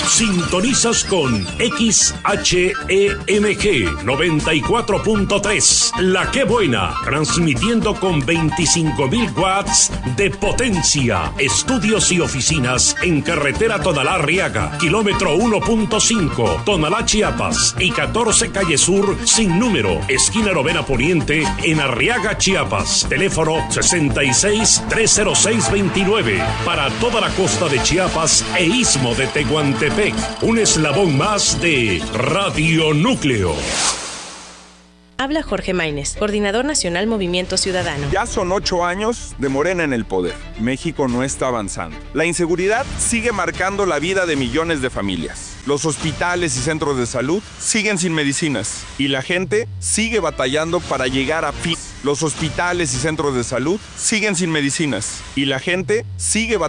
Sintonizas con XHEMG 94.3, La Qué Buena, transmitiendo con 25.000 watts de potencia. Estudios y oficinas en carretera Tonalá-Arriaga, kilómetro 1.5, Tonalá, Chiapas, y 14 Calle Sur, sin número, esquina Novena Poniente, en Arriaga, Chiapas. Teléfono 66-306-29. Para toda la costa de Chiapas e Istmo de Tehuantepec. Un eslabón más de Radio Núcleo. Habla Jorge Maínez, Coordinador Nacional Movimiento Ciudadano. Ya son 8 años de Morena en el poder. México no está avanzando. La inseguridad sigue marcando la vida de millones de familias. Los hospitales y centros de salud siguen sin medicinas. Y la gente sigue batallando para llegar a fin. Los hospitales y centros de salud siguen sin medicinas. Y la gente sigue batallando